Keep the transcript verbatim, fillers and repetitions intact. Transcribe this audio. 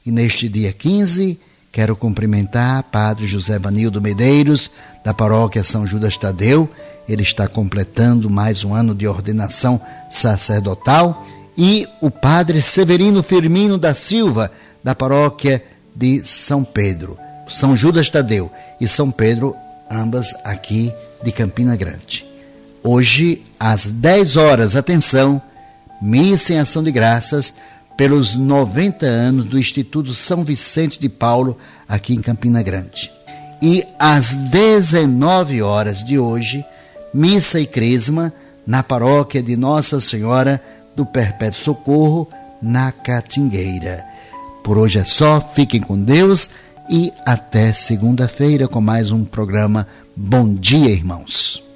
E neste dia quinze, quero cumprimentar Padre José Vanildo Medeiros, da paróquia São Judas Tadeu. Ele está completando mais um ano de ordenação sacerdotal. E o Padre Severino Firmino da Silva, da paróquia de São Pedro, São Judas Tadeu e São Pedro, ambas aqui de Campina Grande. Hoje, às dez horas, atenção, missa em ação de graças pelos noventa anos do Instituto São Vicente de Paulo, aqui em Campina Grande. E às dezenove horas de hoje, missa e crisma na paróquia de Nossa Senhora do Perpétuo Socorro, na Catingueira. Por hoje é só, fiquem com Deus e até segunda-feira com mais um programa Bom Dia, Irmãos.